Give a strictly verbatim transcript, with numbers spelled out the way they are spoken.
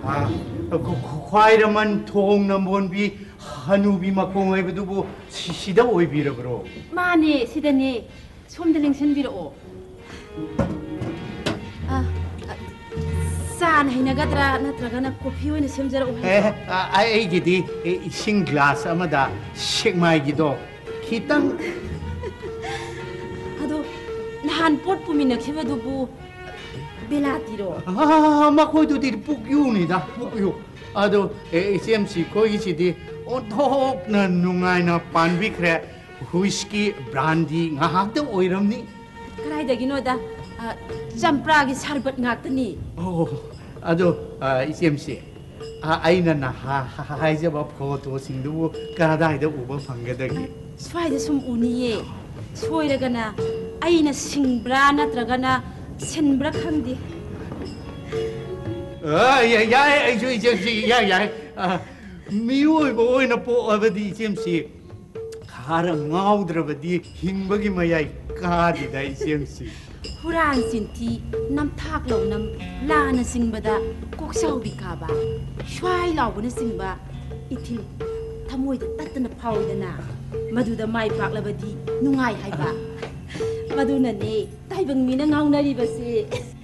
ꯈ꯭ꯋꯥꯏꯔꯃꯟ ꯊꯣꯡ ꯅꯝꯕꯣꯟꯕꯤ ꯍꯅꯨꯕꯤ ꯃꯈꯣꯡ ꯍꯥꯏꯕꯗꯨꯕꯨ ꯁꯤꯗ ꯑꯣꯏꯕꯤꯔꯕ꯭ꯔꯣ? ꯃꯥꯅꯦ, ꯁꯤꯗꯅꯦ. ꯁꯣꯝꯗ ꯂꯦꯡꯁꯤꯟꯕꯤꯔꯛꯑꯣ. ꯆꯥꯅ ꯍꯩꯅꯒꯗ꯭ꯔꯥ ꯅꯠꯇ꯭ꯔꯒꯅ ꯀꯣꯐꯤ ꯑꯣꯏꯅ ꯁꯦꯝꯖꯔꯛꯎ ꯍꯥꯏꯕ꯭ꯔꯣ? ꯑꯩꯒꯤꯗꯤ ꯏꯁꯤꯡ ꯒ꯭ꯂꯥꯁ ꯑꯃꯗ ꯁꯦꯛꯃꯥꯏꯒꯤꯗꯣ ꯈꯤꯇꯪ. ꯑꯗꯣ ꯅꯍꯥꯟ ꯄꯣꯠ ꯄꯨꯃꯤꯟꯅꯈꯤꯕꯗꯨꯕꯨ ꯕꯦꯂꯥꯇꯤꯔꯣ? ꯃꯈꯣꯏꯗꯨꯗꯤ ꯄꯨꯛꯌꯨꯅꯤꯗ, ꯄꯨꯛꯌꯨ. ꯑꯗꯣ ꯏꯆꯦꯝꯁꯤ ꯈꯣꯏꯒꯤꯁꯤꯗꯤ ꯑꯣꯟꯊꯣꯛꯅ ꯅꯨꯡꯉꯥꯏꯅ ꯄꯥꯟꯕꯤꯈ꯭ꯔꯦ. ꯍꯨꯏꯁꯀꯤ ꯕ꯭ꯔꯥꯟꯗꯤ ꯉꯥꯏꯍꯥꯛꯇ ꯑꯣꯏꯔꯝꯅꯤ. ꯀꯗꯥꯏꯗꯒꯤꯅꯣꯗ ꯆꯝꯄ꯭ꯔꯥꯒꯤ ꯁꯔꯕꯠ ꯉꯥꯛꯇꯅꯤ. ꯑꯣ, ꯑꯗꯣ ꯏꯆꯦꯝꯁꯤ ꯑꯩꯅ ꯍꯥꯏꯖꯕ ꯐꯣꯇꯣꯁꯤꯡꯗꯨꯕꯨ ꯀꯗꯥꯏꯗ ꯎꯕ ꯐꯪꯒꯗꯒꯦ? ꯁ꯭ꯋꯥꯏꯗ ꯁꯨꯝ ꯎꯅꯤꯌꯦ. ꯁꯣꯏꯔꯒꯅ ꯑꯩꯅ ꯁꯤꯡꯕ꯭ꯔꯥ ꯅꯠꯇ꯭ꯔꯒꯅ ꯁꯤꯟꯕ꯭ꯔꯥ ꯈꯪꯗꯦ. ꯌꯥꯏ, ꯑꯩꯁꯨ ꯏꯆꯦꯝꯁꯤ ꯌꯥꯏ ꯌꯥꯏ. ꯃꯤꯑꯣꯏꯕ ꯑꯣꯏꯅ ꯄꯣꯛꯑꯕꯗꯤ ꯏꯆꯦꯝꯁꯤ ꯈꯔ ꯉꯥꯎꯗ꯭ꯔꯕꯗꯤ ꯍꯤꯡꯕꯒꯤ ꯃꯌꯥꯏ ꯀꯥꯗꯦꯗ ꯏꯆꯦꯝꯁꯤ. ꯍꯨꯔꯥꯟ ꯆꯤꯟꯊꯤ, ꯅꯝꯊꯥꯛ ꯂꯧꯅꯝ, ꯂꯥꯟꯅ ꯆꯤꯡꯕꯗ ꯀꯣꯛꯆꯥꯎꯕꯤ ꯀꯥꯕ, ꯁ꯭ꯋꯥꯏ ꯂꯥꯎꯕꯅ ꯆꯤꯡꯕ ꯏꯊꯤꯜ ꯊꯃꯣꯏꯗ ꯇꯠꯇꯅ ꯐꯥꯎꯏꯗꯅ. ꯃꯗꯨꯗ ꯃꯥꯏ ꯄꯥꯛꯂꯕꯗꯤ ꯅꯨꯡꯉꯥꯏ ꯍꯥꯏꯕ. ꯃꯗꯨꯅꯅꯦ ꯇꯥꯏꯕꯪ ꯃꯤꯅ ꯉꯥꯎꯅꯔꯤꯕꯁꯦ.